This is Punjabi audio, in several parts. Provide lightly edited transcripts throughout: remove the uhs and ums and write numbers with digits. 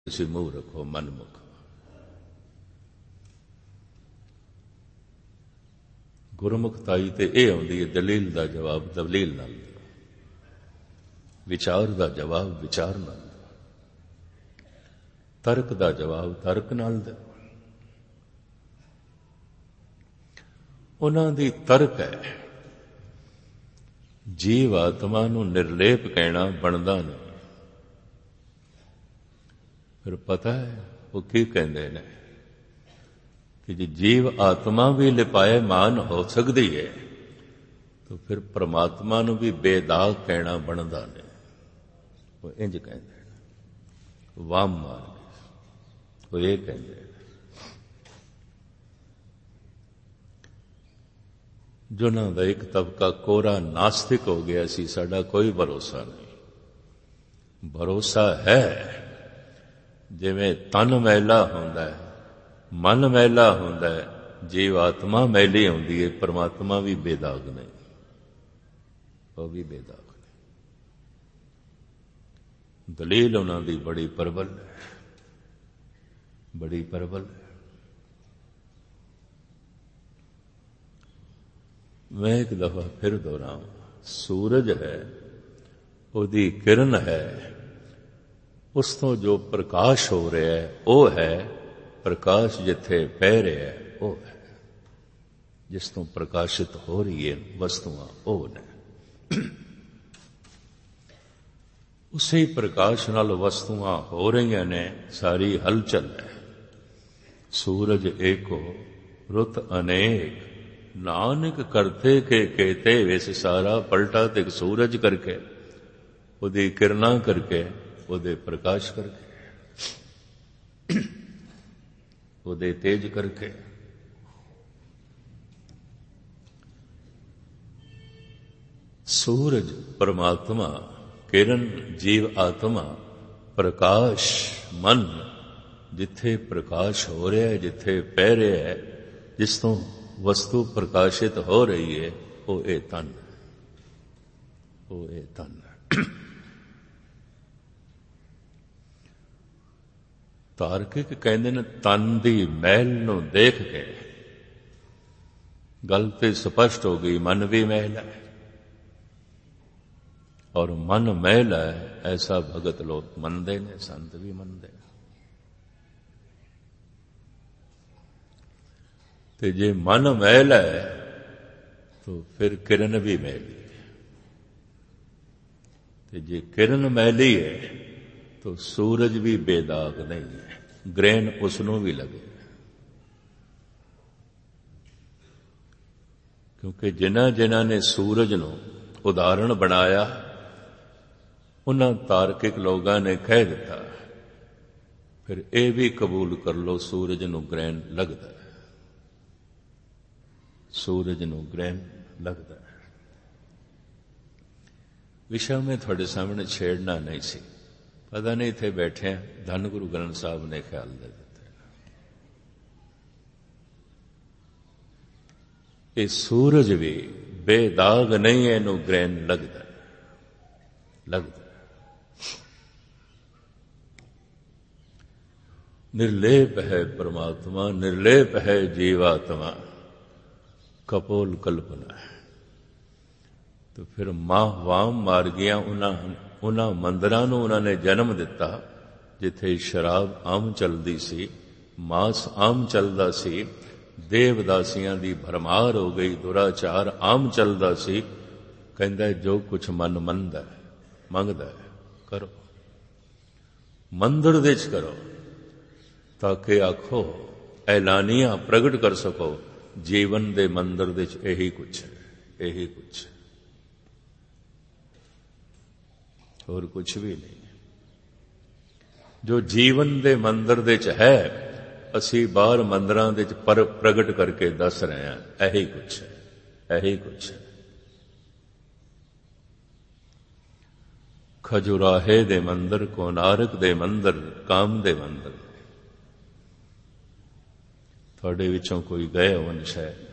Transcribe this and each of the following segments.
ਤੁਸੀਂ ਮੂੰਹ ਰੱਖੋ ਮਨਮੁਖ। ਗੁਰਮੁਖਤਾਈ ਤੇ ਇਹ ਆਉਂਦੀ ਹੈ ਦਲੀਲ ਦਾ ਜਵਾਬ ਦਲੀਲ ਨਾਲ, ਵਿਚਾਰ ਦਾ ਜਵਾਬ ਵਿਚਾਰ ਨਾਲ, ਤਰਕ ਦਾ ਜਵਾਬ ਤਰਕ ਨਾਲ ਦੇ। ਉਹਨਾਂ ਦੀ ਤਰਕ ਹੈ ਜੀਵ ਆਤਮਾ ਨੂੰ ਨਿਰਲੇਪ ਕਹਿਣਾ ਬਣਦਾ ਨਹੀਂ। ਫਿਰ ਪਤਾ ਹੈ ਉਹ ਕੀ ਕਹਿੰਦੇ ਨੇ ਕਿ ਜੇ ਜੀਵ ਆਤਮਾ ਵੀ ਲਿਪਾਇਮਾਨ ਹੋ ਸਕਦੀ ਹੈ ਤਾਂ ਫਿਰ ਪ੍ਰਮਾਤਮਾ ਨੂੰ ਵੀ ਬੇਦਾਗ ਕਹਿਣਾ ਬਣਦਾ ਨਹੀਂ। ਉਹ ਇੰਜ ਕਹਿੰਦੇ ਨੇ ਵਾਮ ਮਾਰਗ, ਉਹ ਇਹ ਕਹਿੰਦੇ ਨੇ। ਜਿਨ੍ਹਾਂ ਦਾ ਇੱਕ ਤਬਕਾ ਕੋਰਾ ਨਾਸਤਿਕ ਹੋ ਗਿਆ ਸੀ, ਸਾਡਾ ਕੋਈ ਭਰੋਸਾ ਨਹੀਂ। ਭਰੋਸਾ ਹੈ ਜਿਵੇਂ ਤਨ ਮੈਲਾ ਹੁੰਦਾ ਹੈ, ਮਨ ਮੈਲਾ ਹੁੰਦਾ ਹੈ, ਜੀਵ ਆਤਮਾ ਮੈਲੀ ਹੁੰਦੀ ਹੈ, ਪਰਮਾਤਮਾ ਵੀ ਬੇਦਾਗ ਨਹੀਂ, ਉਹ ਵੀ ਬੇਦਾਗ ਨਹੀਂ। ਦਲੀਲ ਉਹਨਾਂ ਦੀ ਬੜੀ ਪ੍ਰਬਲ ਹੈ, ਬੜੀ ਪ੍ਰਬਲ ਹੈ। ਮੈਂ ਇੱਕ ਦਫਾ ਫਿਰ ਦੁਹਰਾਵਾਂ, ਸੂਰਜ ਹੈ, ਉਹਦੀ ਕਿਰਨ ਹੈ, ਉਸ ਤੋਂ ਜੋ ਪ੍ਰਕਾਸ਼ ਹੋ ਰਿਹਾ ਹੈ ਉਹ ਹੈ ਪ੍ਰਕਾਸ਼। ਜਿੱਥੇ ਪੈ ਰਿਹਾ ਹੈ ਉਹ ਹੈ, ਜਿਸ ਤੋਂ ਪ੍ਰਕਾਸ਼ਿਤ ਹੋ ਰਹੀ ਹੈ ਵਸਤੂਆਂ ਉਹ ਨੇ। ਉਸੇ ਪ੍ਰਕਾਸ਼ ਨਾਲ ਵਸਤੂਆਂ ਹੋ ਰਹੀਆਂ ਨੇ, ਸਾਰੀ ਹਲਚਲ ਹੈ। ਸੂਰਜ ਏਕੋ ਰੁੱਤ ਅਨੇਕ, ਨਾਨਕ ਕਰਤੇ ਕੇ ਕੇਤੇ ਵਿਸ ਸਾਰਾ। ਪਲਟਾ ਤੇ ਸੂਰਜ ਕਰਕੇ, ਉਹਦੀ ਕਿਰਨਾਂ ਕਰਕੇ, ਉਹਦੇ ਪ੍ਰਕਾਸ਼ ਕਰਕੇ, ਉਹਦੇ ਤੇਜ ਕਰਕੇ। ਸੂਰਜ ਪਰਮਾਤਮਾ, ਕਿਰਨ ਜੀਵ ਆਤਮਾ, ਪ੍ਰਕਾਸ਼ ਮਨ। ਜਿੱਥੇ ਪ੍ਰਕਾਸ਼ ਹੋ ਰਿਹਾ ਹੈ, ਜਿੱਥੇ ਪੈ ਰਿਹਾ ਹੈ, ਜਿਸ ਤੋਂ ਵਸਤੂ ਪ੍ਰਕਾਸ਼ਿਤ ਹੋ ਰਹੀ ਹੈ, ਉਹ ਇਹ ਤਨ, ਉਹ ਇਹ ਤਨ। ਤਾਰਕਿਕ ਕਹਿੰਦੇ ਨੇ ਤਨ ਦੀ ਮੈਲ ਨੂੰ ਦੇਖ ਕੇ ਗੱਲ ਤੇ ਸਪਸ਼ਟ ਹੋ ਗਈ, ਮਨ ਵੀ ਮੈਲ ਹੈ ਔਰ ਮਨ ਮੈਲ ਹੈ, ਐਸਾ ਭਗਤ ਲੋਕ ਮੰਨਦੇ ਨੇ, ਸੰਤ ਵੀ ਮੰਨਦੇ ਨੇ। ਤੇ ਜੇ ਮਨ ਮੈਲ ਹੈ ਤਾਂ ਫਿਰ ਕਿਰਨ ਵੀ ਮੈਲੀ ਹੈ, ਤੇ ਜੇ ਕਿਰਨ ਮੈਲੀ ਹੈ ਤਾਂ ਸੂਰਜ ਵੀ ਬੇਦਾਗ ਨਹੀਂ ਹੈ, ਗ੍ਰਹਿਣ ਉਸ ਨੂੰ ਵੀ ਲੱਗੇ। ਕਿਉਂਕਿ ਜਿਨ੍ਹਾਂ ਨੇ ਸੂਰਜ ਨੂੰ ਉਦਾਹਰਣ ਬਣਾਇਆ, ਉਹਨਾਂ ਤਾਰਕਿਕ ਲੋਕਾਂ ਨੇ ਕਹਿ ਦਿੱਤਾ ਫਿਰ ਇਹ ਵੀ ਕਬੂਲ ਕਰ ਲਓ ਸੂਰਜ ਨੂੰ ਗ੍ਰਹਿਣ ਲੱਗਦਾ ਹੈ, ਸੂਰਜ ਨੂੰ ਗ੍ਰਹਿਣ ਲੱਗਦਾ ਹੈ। ਵਿਸ਼ਾ ਮੈਂ ਤੁਹਾਡੇ ਸਾਹਮਣੇ ਛੇੜਨਾ ਨਹੀਂ ਸੀ, ਪਤਾ ਨਹੀਂ ਇੱਥੇ ਬੈਠੇ ਧੰਨ ਗੁਰੂ ਗ੍ਰੰਥ ਸਾਹਿਬ ਨੇ ਖਿਆਲ ਦੇ ਦਿੱਤਾ। ਇਹ ਸੂਰਜ ਵੀ ਬੇਦਾਗ ਨਹੀਂ ਹੈ, ਇਹਨੂੰ ਗ੍ਰਹਿਣ ਲੱਗਦਾ ਲੱਗਦਾ। ਨਿਰਲੇਪ ਹੈ ਪਰਮਾਤਮਾ, ਨਿਰਲੇਪ ਹੈ ਜੀਵਾਤਮਾ, ਕਪੋਲ ਕਲਪਨਾ ਹੈ। तो फिर मां वाम मार गया। उन्हां मंदिरां नूं उन्हां ने जन्म दिता जिथे शराब आम चलदी सी, मांस आम चलदा सी, देवदासियां दी भरमार हो गई, दुराचार आम चलदा सी। कहंदा जो कुछ मन मंगदा है करो, मंदिर दे च करो, ताकि आखो ऐलानिया प्रगट कर सको जीवन दे मंदिर दे च यही कुछ है, यही कुछ है, और कुछ भी नहीं। जो जीवन दे मंदिर दे च है असी बाहर मंदिरां दे च प्रगट करके दस रहे हैं, यही कुछ है, यही कुछ है। खजुराहे दे मंदिर, कोनारक दे मंदिर, काम दे मंदिर, थोड़े विचों कोई गए होन शायद।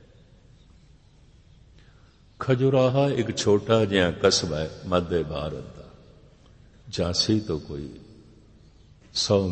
खजुराहा एक छोटा जिहा कस्बा है मध्य भारत का, झांसी तो कोई ਸੋ